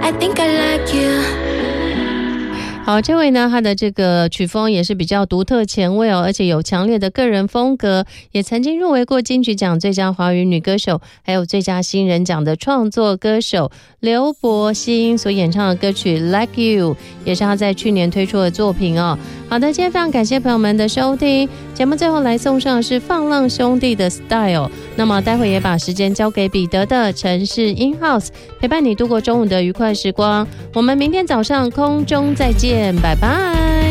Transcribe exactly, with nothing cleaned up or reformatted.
I think I like you。 好，这位呢，他的这个曲风也是比较独特前卫哦，而且有强烈的个人风格，也曾经入围过金曲奖最佳华语女歌手，还有最佳新人奖的创作歌手刘柏辛所演唱的歌曲 Like You， 也是他在去年推出的作品哦。好的，今天非常感谢朋友们的收听，节目最后来送上的是放浪兄弟的 Style， 那么待会也把时间交给彼得的城市 In House， 陪伴你度过中午的愉快时光，我们明天早上空中再见，拜拜。